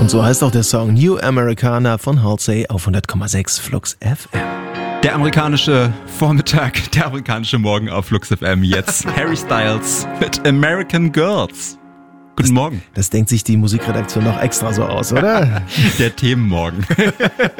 Und so heißt auch der Song New Americana von Halsey auf 100,6 Flux FM. Der amerikanische Vormittag, der amerikanische Morgen auf Flux FM. Jetzt Harry Styles mit American Girls. Guten Morgen. Das denkt sich die Musikredaktion noch extra so aus, oder? Der Themenmorgen.